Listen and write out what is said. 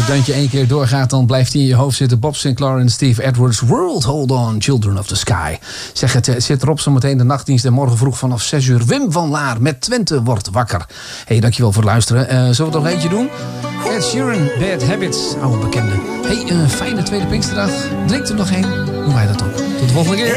deuntje 1 keer doorgaat, dan blijft hij in je hoofd zitten. Bob Sinclair en Steve Edwards. World Hold On, Children of the Sky. Zeg, het zit erop zometeen de nachtdienst. En morgen vroeg vanaf 6 uur Wim van Laar met Twente wordt wakker. Hey, dankjewel voor het luisteren. Zullen we het nog eentje doen? Ed Sheeran, Bad Habits, oude bekende. Hey, fijne tweede Pinksterdag. Drink er nog één. Doen wij dat ook. Tot de volgende keer.